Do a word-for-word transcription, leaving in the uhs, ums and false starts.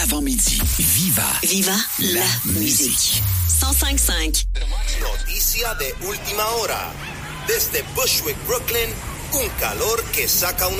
l'avant-midi. Viva. Viva la, la musique. cent cinq cinq. Noticia de última hora. Desde Bushwick, Brooklyn, un calor que saca una